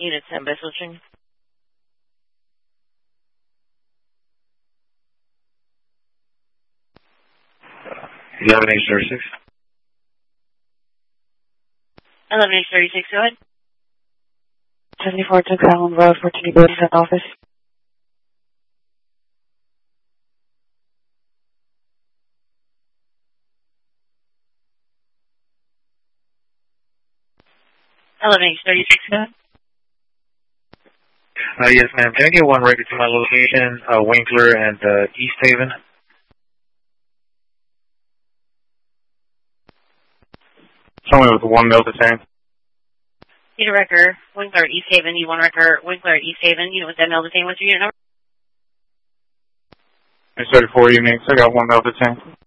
Unit 10 by switching. 11H36. 11H36, go ahead. 74 to Calhoun Road, 14 Booty Set Office. H36, go ahead. Yes, ma'am. Can I get one record to my location, Winkler and East Haven? Someone with one mil to tank. Need a record, Winkler, East Haven. You want a record, Winkler, East Haven. You know what that mail to tank? What's your unit number? It's 34 units. I got one mil to tank.